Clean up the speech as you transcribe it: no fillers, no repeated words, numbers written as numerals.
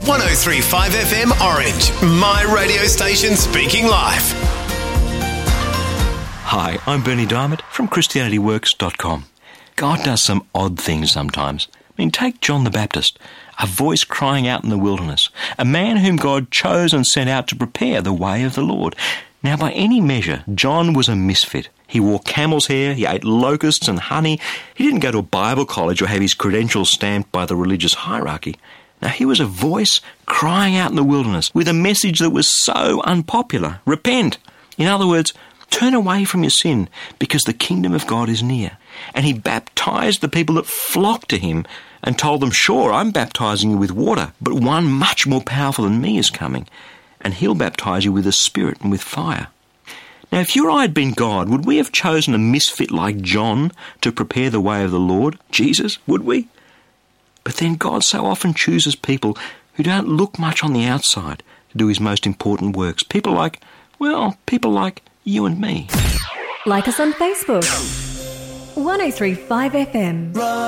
103.5 FM Orange, my radio station speaking life. Hi, I'm Bernie Diamond from ChristianityWorks.com. God does some odd things sometimes. I mean, take John the Baptist, a voice crying out in the wilderness, a man whom God chose and sent out to prepare the way of the Lord. Now, by any measure, John was a misfit. He wore camel's hair, he ate locusts and honey. He didn't go to a Bible college or have his credentials stamped by the religious hierarchy. Now, he was a voice crying out in the wilderness with a message that was so unpopular. Repent. In other words, turn away from your sin because the kingdom of God is near. And he baptized the people that flocked to him and told them, sure, I'm baptizing you with water, but one much more powerful than me is coming, and he'll baptize you with the Spirit and with fire. Now, if you or I had been God, would we have chosen a misfit like John to prepare the way of the Lord, Jesus? Would we? But then God so often chooses people who don't look much on the outside to do his most important works. People like you and me. Like us on Facebook. 103.5 FM.